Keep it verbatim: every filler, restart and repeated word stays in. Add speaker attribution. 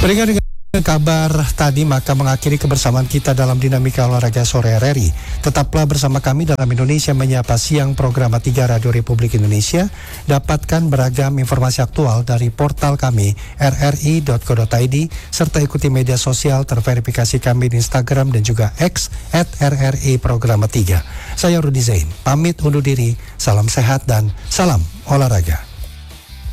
Speaker 1: Berikan dengan kabar tadi maka mengakhiri kebersamaan kita dalam Dinamika Olahraga Sore R R I. Tetaplah bersama kami dalam Indonesia Menyapa Siang program tiga Radio Republik Indonesia. Dapatkan beragam informasi aktual dari portal kami r r i dot co dot i d serta ikuti media sosial terverifikasi kami di Instagram dan juga X at r r i program tiga. Saya Rudi Zain, pamit undur diri, salam sehat dan salam olahraga.